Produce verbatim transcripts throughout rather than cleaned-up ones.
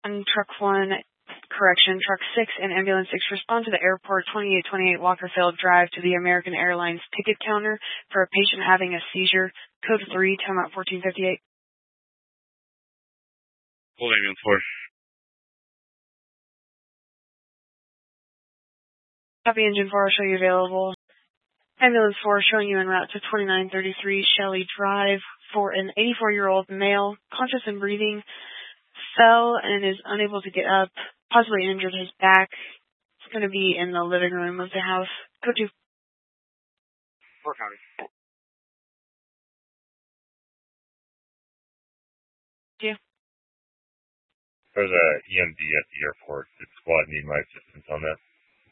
And truck one, correction, truck six and ambulance six respond to the airport twenty-eight twenty-eight Walkerfield Drive to the American Airlines ticket counter for a patient having a seizure. Code three, time out fourteen fifty-eight. Hold ambulance four. Copy engine four, show you available. Ambulance four showing you en route to twenty-nine thirty-three Shelley Drive for an eighty-four-year-old male, conscious and breathing, fell and is unable to get up, possibly injured his back. It's going to be in the living room of the house. Code two. Four County. Yeah. There's a E M D at the airport. Did squad need my assistance on that?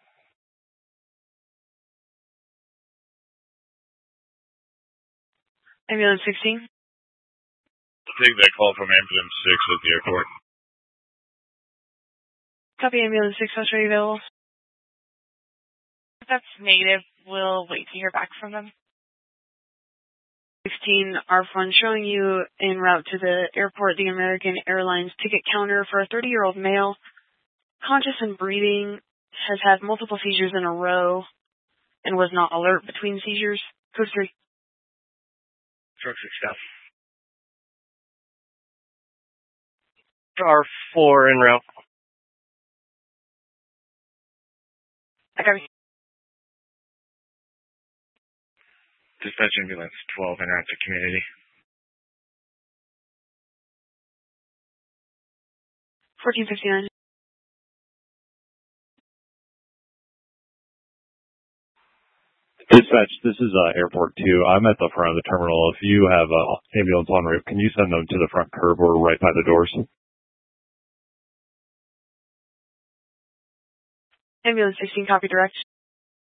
Ambulance sixteen. Take that call from ambulance six at the airport. Copy ambulance six, I'll show you available. If that's negative, we'll wait to hear back from them. sixteen, R F one showing you en route to the airport, the American Airlines ticket counter for a thirty-year-old male, conscious and breathing, has had multiple seizures in a row, and was not alert between seizures. Code three. Truck six down. R four en route. I got it. Dispatch ambulance twelve en route to community. fourteen fifty-nine. Dispatch, this is uh, Airport two. I'm at the front of the terminal. If you have an ambulance en route, can you send them to the front curb or right by the doors? Ambulance sixteen, copy direct.